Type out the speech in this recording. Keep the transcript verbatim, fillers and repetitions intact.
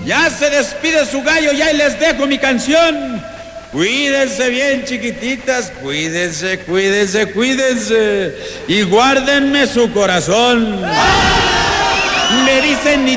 Ya se despide su gallo, ya y les dejo mi canción. Cuídense bien, chiquititas, cuídense, cuídense, cuídense. Y guárdenme su corazón. Me dicen ni